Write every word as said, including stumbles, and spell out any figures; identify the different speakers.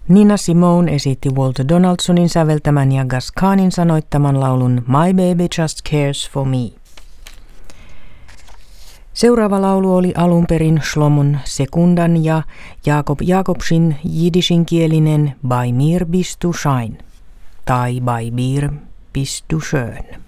Speaker 1: Nina Simone esitti Walter Donaldsonin säveltämän ja Gus Kahnin sanoittaman laulun My Baby Just Cares for Me. Seuraava laulu oli alun perin Shlomon Sekundan ja Jakob Jakobsin jiddishinkielinen Bei mir bist du schön tai Bei mir bist du schön.